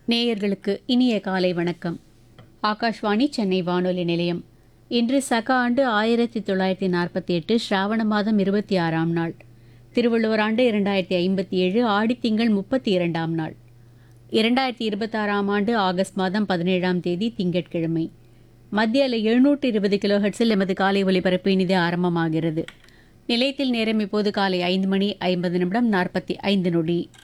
நேயர்களுக்கு இனிய காலை வணக்கம். ஆகாஷ்வாணி சென்னை வானொலி நிலையம். இன்று சக ஆண்டு 1948 ஸ்ராவண மாதம் 26ஆம் நாள். திருவள்ளுவர் ஆண்டு 2057 ஆடித்திங்கள் 32ஆம் நாள். 2026ஆம் ஆண்டு ஆகஸ்ட் மாதம் 17ஆம் தேதி திங்கட்கிழமை. மத்திய அலை 720 கிலோஹெர்ட்ஸில் எமது காலை ஒலிபரப்பு இனிதே ஆரம்பமாகிறது. நிலையத்தில் நேரம் இப்போது காலை 5 மணி 50 நிமிடம் 45 நொடி.